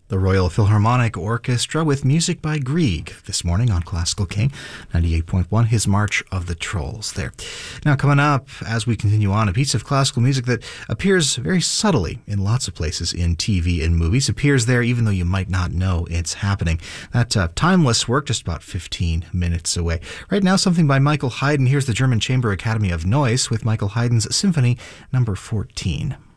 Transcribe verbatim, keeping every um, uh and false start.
The Royal Philharmonic Orchestra with music by Grieg this morning on Classical King ninety-eight point one, his March of the Trolls there. Now coming up, as we continue on, a piece of classical music that appears very subtly in lots of places in T V and movies, appears there even though you might not know it's happening. That uh, timeless work, just about fifteen minutes away. Right now, something by Michael Haydn. Here's the German Chamber Academy of Noise with Michael Haydn's Symphony number fourteen.